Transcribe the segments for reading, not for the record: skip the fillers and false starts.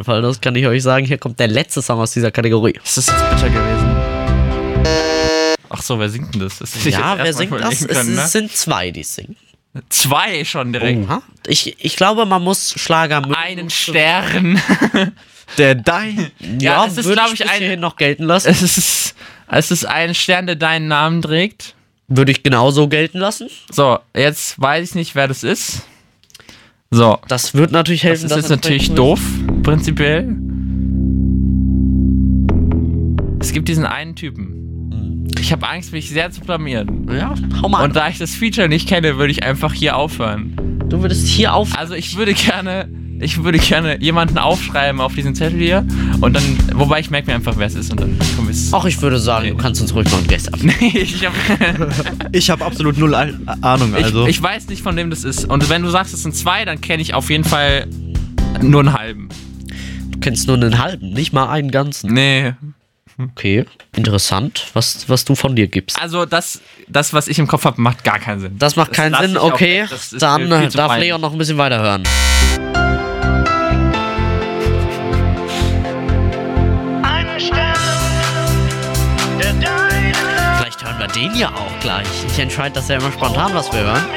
Fall, das kann ich euch sagen. Hier kommt der letzte Song aus dieser Kategorie. Ist das jetzt bitter gewesen? Ach so, wer singt denn das? Ja, wer singt das? Es sind 2, die singen. 2 schon direkt. Oha. Ich glaube, man muss Schlager mögen. Einen Stern. Der dein. Ja, es ist, würde glaube ich ich, bis hierhin noch gelten lassen. Es ist ein Stern, der deinen Namen trägt. Würde ich genauso gelten lassen. So, jetzt weiß ich nicht, wer das ist. So. Das wird natürlich helfen. Das ist jetzt natürlich doof, prinzipiell. Es gibt diesen einen Typen. Ich habe Angst, mich sehr zu blamieren. Ja, hau mal an. Und da ich das Feature nicht kenne, würde ich einfach hier aufhören. Du würdest hier aufhören? Also ich würde gerne jemanden aufschreiben auf diesen Zettel hier und dann, wobei ich merke mir einfach, wer es ist und dann kommen wir es. Ach, ich würde sagen, du kannst uns ruhig mal einen Guest ab. Nee, Ich habe absolut null Ahnung, also. Ich weiß nicht, von wem das ist. Und wenn du sagst, es sind 2, dann kenne ich auf jeden Fall nur einen halben. Du kennst nur einen halben, nicht mal einen ganzen. Nee. Okay, interessant, was du von dir gibst. Also das, was ich im Kopf habe, macht gar keinen Sinn. Das macht keinen lass Sinn, ich auch okay. weg. Das ist Dann mir viel zu darf peinlich. Leon noch ein bisschen weiterhören. Vielleicht hören wir den ja auch gleich. Ich entscheide das ja immer spontan, was wir hören.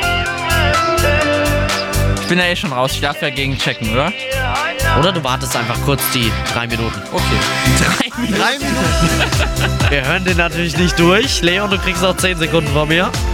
Ich bin ja eh schon raus, ich darf ja gegen checken, oder? Oder du wartest einfach kurz die 3 Minuten. Okay. 3 Minuten. Wir hören den natürlich nicht durch. Leon, du kriegst auch 10 Sekunden von mir.